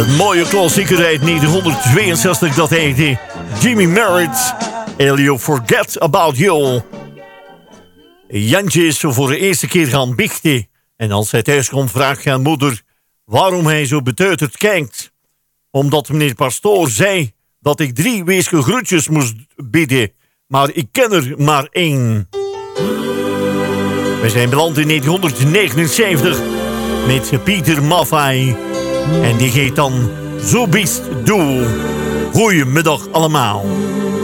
Een mooie klassieker uit 1962, dat heette Jimmy Merritt. Elio Forget About You. Jantje is zo voor de eerste keer gaan biechten. En als hij thuis komt, vraagt zijn moeder waarom hij zo beteuterd kijkt. Omdat meneer Pastoor zei dat ik 3 weeske groetjes moest bidden. Maar ik ken er maar 1. We zijn beland in 1979 met Pieter Maffay. En die heet dan Zo Biest Doel. Goeiemiddag allemaal.